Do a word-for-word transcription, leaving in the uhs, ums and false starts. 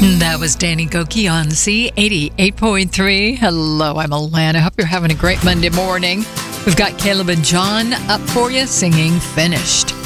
That was Danny Goki on C eighty-eight point three. Hello, I'm Alana. Hope you're having a great Monday morning. We've got Caleb and John up for you singing Finished.